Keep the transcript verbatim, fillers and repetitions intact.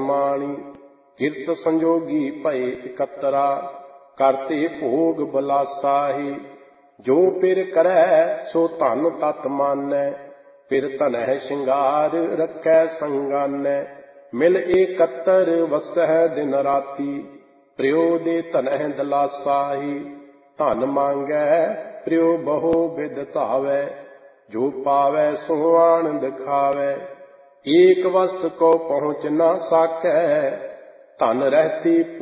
ਸਮਾਣੀ। ਕਿਰਤ ਸੰਜੋਗੀ ਭਏ ਇਕੱਤਰਾ, ਕਰਤੇ ਭੋਗ ਬਲਾਸਾਹੀ। ਜੋ ਪਿਰ ਕਰੈ ਸੋ ਧਨ ਤਤ ਮਾਨੈ, ਪਿਰ ਧਨਹਿ ਸ਼ਿੰਗਾਰ ਰੱਖੈ ਸੰਗਾਨੈ। ਮਿਲ ਏਕੱਤਰ ਵਸਹਿ ਦਿਨ ਰਾਤੀ, ਪ੍ਰਿਉ ਦੇ ਧਨਹਿ ਦਲਾਸਾਹੀ। ਧਨ ਮੰਗੈ ਪ੍ਰਿਉ ਬਹੁ ਬਿਧ ਧਾਵੈ, ਜੋ ਪਾਵੈ ਸੋ ਆਨੰਦ ਖਾਵੈ। ਏਕ ਵਸਤ ਕੋ ਪਹੁੰਚ ਨਾ ਸਾਕੈ, ਧਨ ਰਹਿਤੀ